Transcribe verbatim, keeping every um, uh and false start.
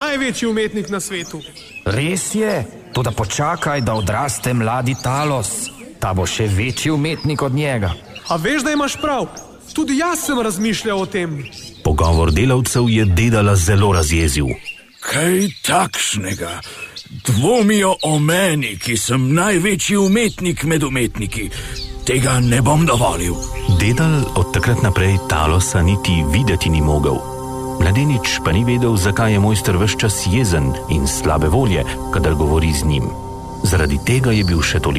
največji umetnik na svetu. Res je, toda počakaj, da odraste mladi Talos. Ta bo še večji umetnik od njega. A veš, da imaš prav? Tudi jaz sem razmišljal o tem. Pogovor delavcev je Dedala zelo razjezil. Kaj takšnega? Dvomijo o meni, ki sem največji umetnik med umetniki. Tega ne bom dovolil. Dedal od takrat naprej Talosa niti videti ni mogel. Mladenič pa ni vedel, zakaj je mojster ves čas jezen in slabe volje, kadar govori z njim. Zaradi tega je bil še toliko